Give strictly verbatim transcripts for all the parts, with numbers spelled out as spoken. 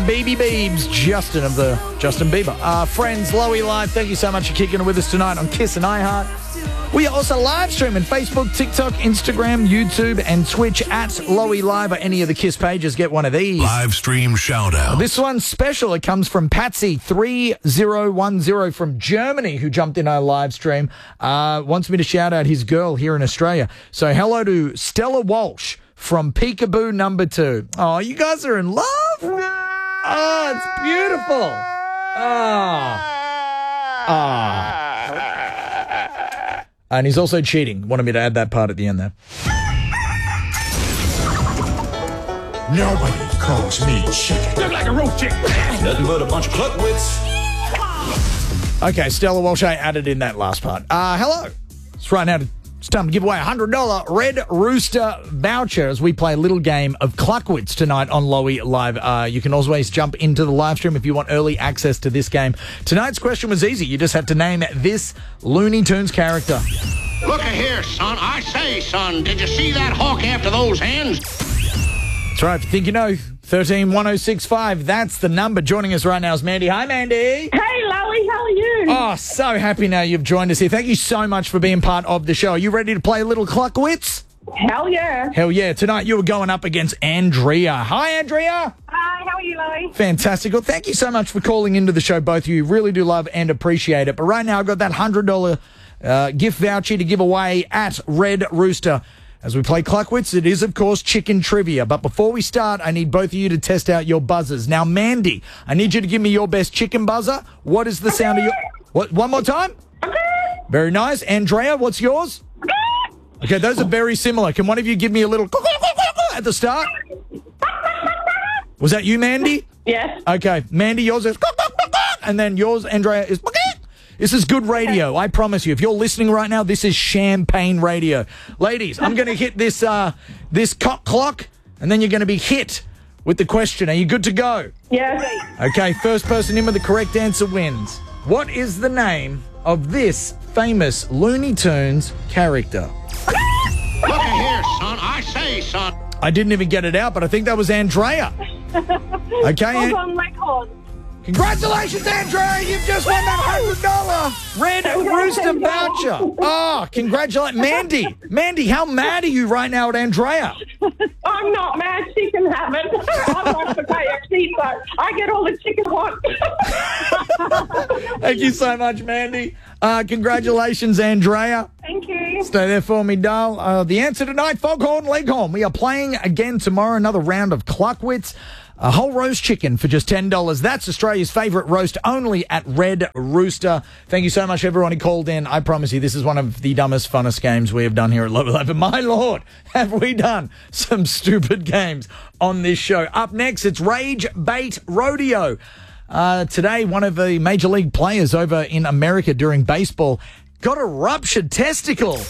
Baby Babes, Justin of the Justin Bieber. Uh, friends, Lowy Live, thank you so much for kicking it with us tonight on Kiss and iHeart. We are also live streaming Facebook, TikTok, Instagram, YouTube, and Twitch at Lowy Live or any of the Kiss pages. Get one of these. Live stream shout out. This one's special. It comes from Patsy three zero one zero from Germany, who jumped in our live stream. Uh, wants me to shout out his girl here in Australia. So hello to Stella Walsh from Peekaboo number two. Oh, you guys are in love? Oh, it's beautiful. Oh. Oh. And he's also cheating. Wanted me to add that part at the end there. Nobody calls me chicken. Look like a roast chicken. Nothing but a bunch of cluckwits. Okay, Stella Walsh added in that last part. Uh, hello. It's right now. It's time to give away a one hundred dollars Red Rooster voucher as we play a little game of Cluckwits tonight on Lowy Live. Uh, you can always jump into the live stream if you want early access to this game. Tonight's question was easy. You just have to name this Looney Tunes character. Look here, son. I say, son, did you see that hawk after those hens? That's right. If you think you know, thirteen one oh six five. That's the number. Joining us right now is Mandy. Hi, Mandy. Hey, Lowy. How are you? Oh, so happy now you've joined us here. Thank you so much for being part of the show. Are you ready to play a little Cluckwits? Hell yeah. Hell yeah. Tonight you were going up against Andrea. Hi, Andrea. Hi, how are you, Lowy? Fantastic. Well, thank you so much for calling into the show, both of you. Really do love and appreciate it. But right now I've got that one hundred dollars uh, gift voucher to give away at Red Rooster. As we play Cluckwits, it is, of course, chicken trivia. But before we start, I need both of you to test out your buzzers. Now, Mandy, I need you to give me your best chicken buzzer. What is the sound of your... What? One more time? Very nice. Andrea, what's yours? Okay, those are very similar. Can one of you give me a little... at the start? Was that you, Mandy? Yes. Okay, Mandy, yours is... and then yours, Andrea, is... This is good radio, I promise you. If you're listening right now, this is champagne radio. Ladies, I'm going to hit this uh, this cock clock, and then you're going to be hit with the question. Are you good to go? Yes. Okay, first person in with the correct answer wins. What is the name of this famous Looney Tunes character? Look here, son. I say, son. I didn't even get it out, but I think that was Andrea. Okay. Hold on, Leghorn. Congratulations, Andrea! You've just won that one hundred dollars Red Rooster voucher. Oh, congratulations. Mandy, Mandy, how mad are you right now at Andrea? I'm not mad. She can have it. I like the K F C, so I get all the chicken I want. Thank you so much, Mandy. Uh, congratulations, Andrea. Thank you. Stay there for me, doll. Uh, the answer tonight, Foghorn Leghorn. We are playing again tomorrow, another round of Cluckwits. A whole roast chicken for just ten dollars. That's Australia's favourite roast, only at Red Rooster. Thank you so much, everyone who called in. I promise you, this is one of the dumbest, funnest games we have done here at Lowy Live. But my Lord, have we done some stupid games on this show. Up next, it's Rage Bait Rodeo. Uh, today, one of the Major League players over in America during baseball got a ruptured testicle.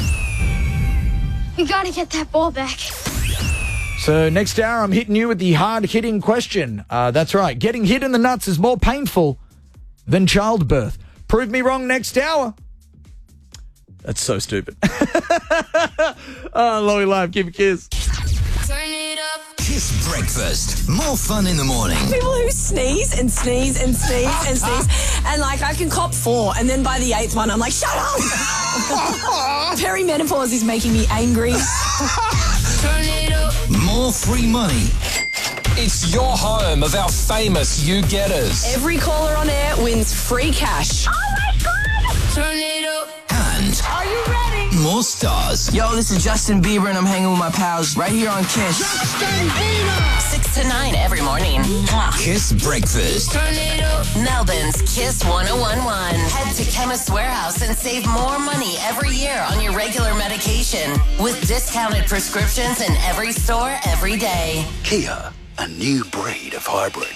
You gotta get that ball back. So next hour, I'm hitting you with the hard-hitting question. Uh, that's right. Getting hit in the nuts is more painful than childbirth. Prove me wrong next hour. That's so stupid. Oh, Lowy Live, give a kiss. Turn it up. Kiss Breakfast. More fun in the morning. People who sneeze and sneeze and sneeze and sneeze. And, like, I can cop four, and then by the eighth one, I'm like, shut up! Perimenopause is making me angry. Turn it up. More free money. It's your home of our famous You-Getters. Every caller on air wins free cash. Oh, my God! Turn it up. And... Are you ready? More stars. Yo, this is Justin Bieber, and I'm hanging with my pals right here on Kiss. Justin Bieber! six to nine every morning. Kiss Breakfast. Turn it up. Melbourne's Kiss one oh one point one. Head to Chemist Warehouse and save more money every year on your regular medication with discounted prescriptions in every store every day. Kia, a new breed of hybrid.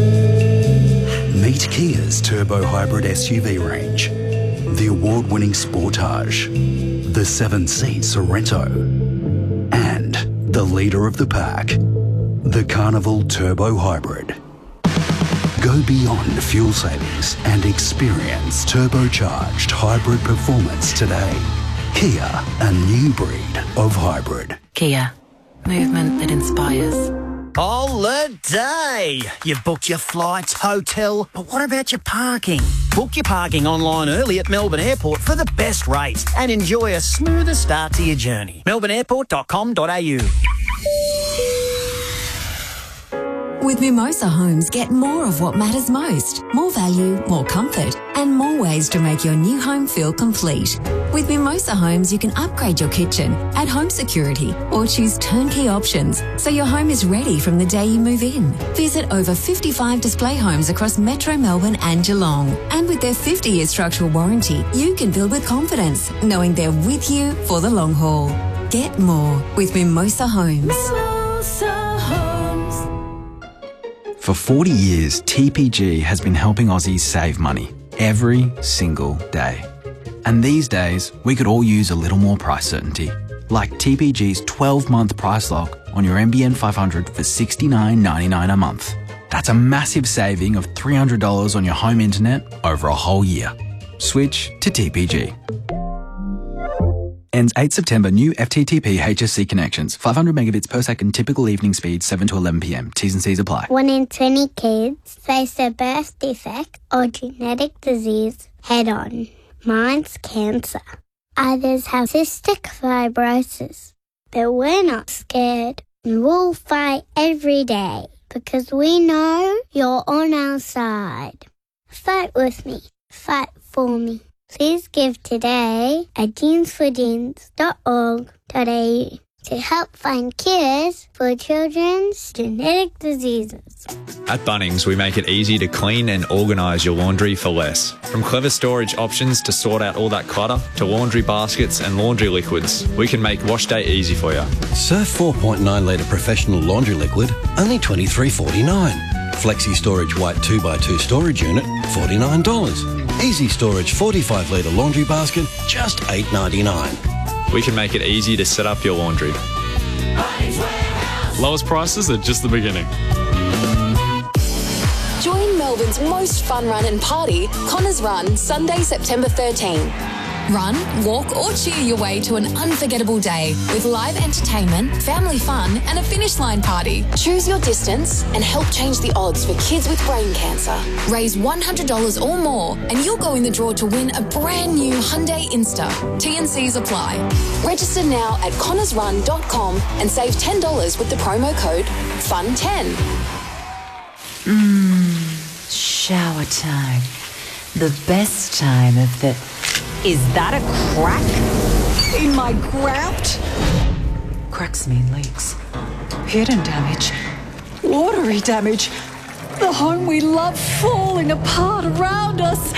Meet Kia's turbo hybrid S U V range. The award-winning Sportage, the seven-seat Sorento, and the leader of the pack, the Carnival Turbo Hybrid. Go beyond fuel savings and experience turbocharged hybrid performance today. Kia, a new breed of hybrid. Kia, movement that inspires. Holiday! You've booked your flights, hotel, but what about your parking? Book your parking online early at Melbourne Airport for the best rates and enjoy a smoother start to your journey. melbourne airport dot com dot a u. With Mimosa Homes, get more of what matters most. More value, more comfort, and more ways to make your new home feel complete. With Mimosa Homes, you can upgrade your kitchen, add home security, or choose turnkey options so your home is ready from the day you move in. Visit over fifty-five display homes across Metro Melbourne and Geelong. And with their fifty-year structural warranty, you can build with confidence, knowing they're with you for the long haul. Get more with Mimosa Homes. Mimosa Homes. For forty years, T P G has been helping Aussies save money every single day. And these days, we could all use a little more price certainty, like T P G's twelve-month price lock on your M B N five hundred for sixty-nine ninety-nine a month. That's a massive saving of three hundred dollars on your home internet over a whole year. Switch to T P G. Ends eighth September. New F T T P H S C connections. five hundred megabits per second. Typical evening speed seven to eleven p m. T's and C's apply. One in twenty kids face a birth defect or genetic disease head on. Mine's cancer. Others have cystic fibrosis. But we're not scared. And we'll fight every day because we know you're on our side. Fight with me. Fight for me. Please give today at genes for genes dot org dot a u to help find cures for children's genetic diseases. At Bunnings, we make it easy to clean and organise your laundry for less. From clever storage options to sort out all that clutter, to laundry baskets and laundry liquids, we can make wash day easy for you. Surf four point nine litre professional laundry liquid, only twenty-three forty-nine. Flexi Storage White two by two storage unit, forty-nine dollars. Easy Storage forty-five litre laundry basket, just eight ninety-nine. We can make it easy to set up your laundry. Lowest prices are just the beginning. Join Melbourne's most fun run and party, Connors Run, Sunday, September thirteenth. Run, walk or cheer your way to an unforgettable day with live entertainment, family fun and a finish line party. Choose your distance and help change the odds for kids with brain cancer. Raise one hundred dollars or more and you'll go in the draw to win a brand new Hyundai Insta. T and C's apply. Register now at connors run dot com and save ten dollars with the promo code fun ten. Mmm, shower time. The best time of the... Is that a crack in my grout? Cracks mean leaks. Hidden damage. Watery damage. The home we love falling apart around us.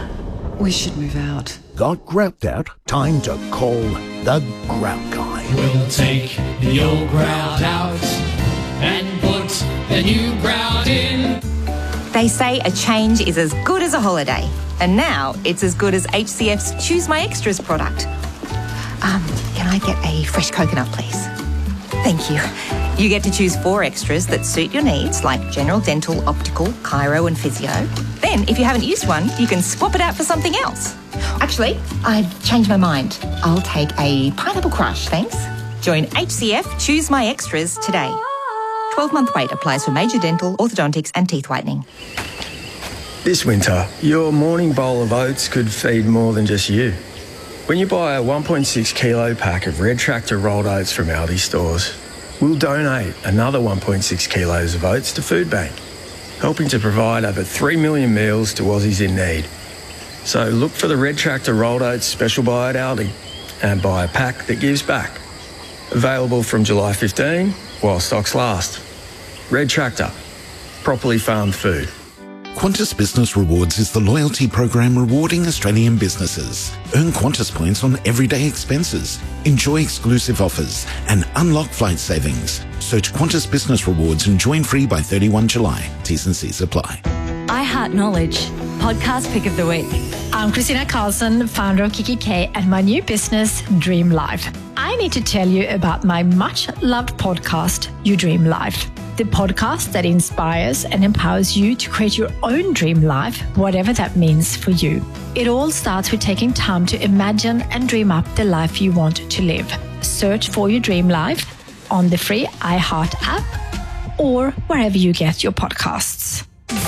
We should move out. Got grout out? Time to call the Grout Guy. We'll take the old grout out and put the new grout in. They say a change is as good as a holiday. And now it's as good as H C F's Choose My Extras product. Um, can I get a fresh coconut, please? Thank you. You get to choose four extras that suit your needs, like general dental, optical, chiro and physio. Then, if you haven't used one, you can swap it out for something else. Actually, I've changed my mind. I'll take a pineapple crush, thanks. Join H C F Choose My Extras today. twelve-month wait applies for major dental, orthodontics and teeth whitening. This winter, your morning bowl of oats could feed more than just you. When you buy a one point six kilo pack of Red Tractor rolled oats from Aldi stores, we'll donate another one point six kilos of oats to Food Bank, helping to provide over three million meals to Aussies in need. So look for the Red Tractor rolled oats special buy at Aldi and buy a pack that gives back. Available from July fifteenth while stocks last. Red Tractor, properly farmed food. Qantas Business Rewards is the loyalty program rewarding Australian businesses. Earn Qantas points on everyday expenses, enjoy exclusive offers, and unlock flight savings. Search Qantas Business Rewards and join free by thirty-first of July. T's and C's apply. I Heart Knowledge, podcast pick of the week. I'm Christina Carlson, founder of Kiki K, and my new business, Dream Life. I need to tell you about my much-loved podcast, You Dream Life. The podcast that inspires and empowers you to create your own dream life, whatever that means for you. It all starts with taking time to imagine and dream up the life you want to live. Search for Your Dream Life on the free iHeart app or wherever you get your podcasts.